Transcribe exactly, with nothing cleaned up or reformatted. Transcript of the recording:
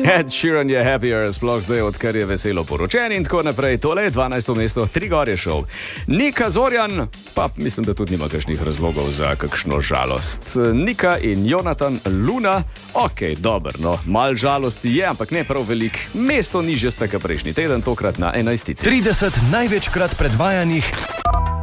Ed Sheeran je happier, sploh zdaj, odkar je veselo poročen in tako naprej. Tole je dvanajsto mesto, Trigor je šel. Nika Zorjan, pa mislim, da tudi nima kakšnih razlogov za kakšno žalost. Nika in Jonatan Luna, ok, dobro, no, mal žalosti je, ampak ne prav velik. Mesto nižje sta ka prejšnji teden, tokrat na enajstici. trideset največkrat predvajanih